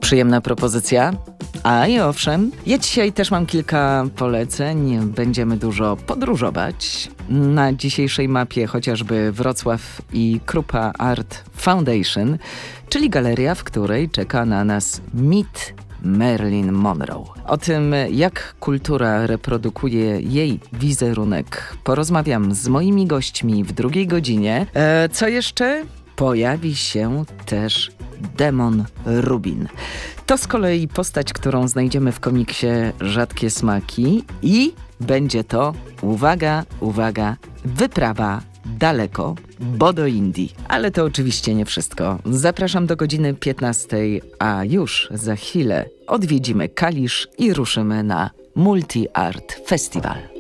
Przyjemna propozycja? A i owszem, ja dzisiaj też mam kilka poleceń. Będziemy dużo podróżować. Na dzisiejszej mapie chociażby Wrocław i Krupa Art Foundation, czyli galeria, w której czeka na nas mit Marilyn Monroe. O tym, jak kultura reprodukuje jej wizerunek, porozmawiam z moimi gośćmi w drugiej godzinie. Co jeszcze? Pojawi się też Demon Rubin. To z kolei postać, którą znajdziemy w komiksie Rzadkie Smaki i będzie to, uwaga, uwaga, wyprawa daleko, bo do Indii. Ale to oczywiście nie wszystko. Zapraszam do godziny 15, a już za chwilę odwiedzimy Kalisz i ruszymy na Multi Art Festival.